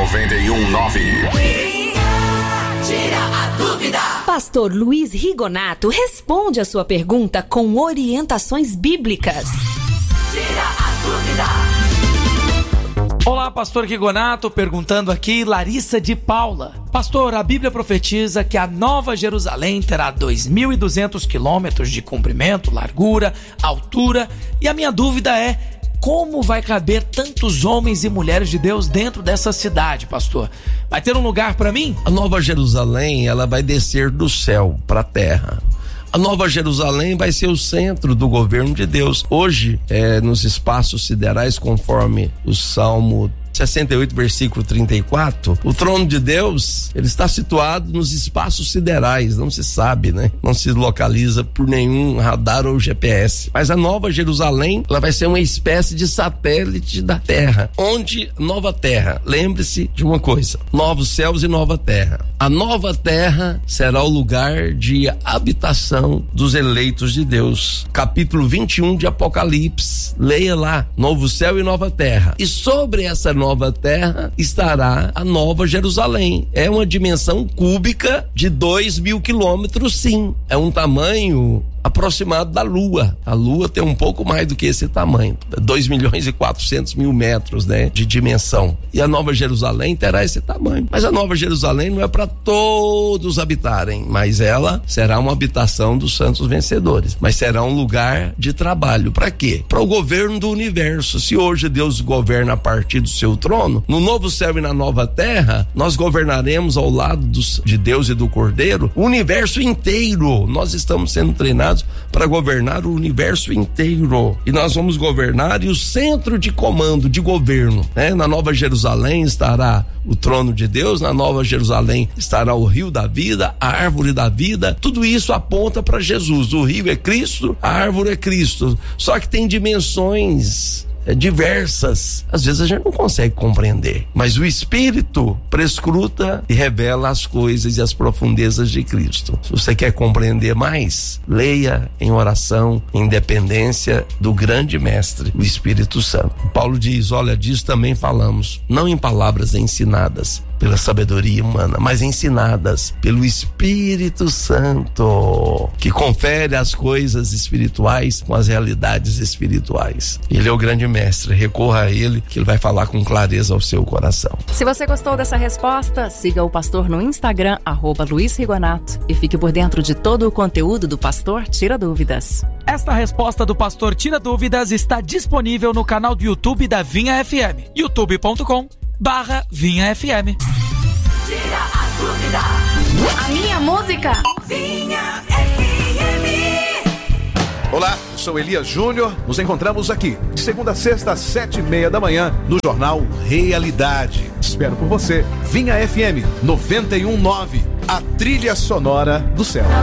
91.9. Tira a dúvida. Pastor Luiz Rigonato responde a sua pergunta com orientações bíblicas. Tira a dúvida. Olá, pastor Rigonato, perguntando aqui, Larissa de Paula. Pastor, a Bíblia profetiza que a Nova Jerusalém terá 2.200 quilômetros de comprimento, largura, altura, e a minha dúvida é: como vai caber tantos homens e mulheres de Deus dentro dessa cidade, pastor? Vai ter um lugar para mim? A Nova Jerusalém, ela vai descer do céu para a terra. A Nova Jerusalém vai ser o centro do governo de Deus. Hoje, nos espaços siderais, conforme o Salmo 68, versículo 34, o trono de Deus, ele está situado nos espaços siderais, não se sabe, né? Não se localiza por nenhum radar ou GPS. Mas a Nova Jerusalém, ela vai ser uma espécie de satélite da Terra. Onde Nova Terra, lembre-se de uma coisa: novos céus e nova terra. A nova terra será o lugar de habitação dos eleitos de Deus. Capítulo 21 de Apocalipse, leia lá, novo céu e nova terra. E sobre essa nova terra estará a Nova Jerusalém. É uma dimensão cúbica de 2.000 quilômetros, sim. É um tamanho aproximado da Lua. A Lua tem um pouco mais do que esse tamanho, 2.400.000 metros, né, de dimensão. E a Nova Jerusalém terá esse tamanho. Mas a Nova Jerusalém não é para todos habitarem, mas ela será uma habitação dos santos vencedores. Mas será um lugar de trabalho. Para quê? Para o governo do universo. Se hoje Deus governa a partir do seu trono, no novo céu e na nova terra, nós governaremos ao lado de Deus e do Cordeiro o universo inteiro. Nós estamos sendo treinados para governar o universo inteiro, e nós vamos governar, e o centro de comando, de governo, né? Na Nova Jerusalém estará o trono de Deus, na Nova Jerusalém estará o rio da vida, a árvore da vida. Tudo isso aponta para Jesus. O rio é Cristo, a árvore é Cristo, só que tem dimensões diversas. Às vezes a gente não consegue compreender, mas o Espírito prescruta e revela as coisas e as profundezas de Cristo. Se você quer compreender mais, leia em oração, em dependência do grande mestre, o Espírito Santo. Paulo diz: olha, disso também falamos, não em palavras ensinadas pela sabedoria humana, mas ensinadas pelo Espírito Santo, que confere as coisas espirituais com as realidades espirituais. Ele é o grande mestre, recorra a ele, que ele vai falar com clareza ao seu coração. Se você gostou dessa resposta, siga o pastor no Instagram, @Luiz Rigonato, e fique por dentro de todo o conteúdo do Pastor Tira Dúvidas. Esta resposta do Pastor Tira Dúvidas está disponível no canal do YouTube da Vinha FM, youtube.com/Vinha FM. Tira a dúvida. A minha música. Vinha FM. Olá, eu sou Elias Júnior. Nos encontramos aqui de segunda a sexta às 7:30 da manhã no Jornal Realidade. Espero por você. Vinha FM 91.9, a trilha sonora do céu.